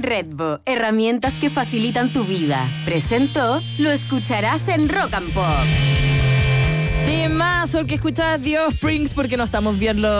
Redbo, herramientas que facilitan tu vida. Presentó Lo escucharás en Rock and Pop. Temazo el que escuchas, Dios Springs, porque no estamos viendo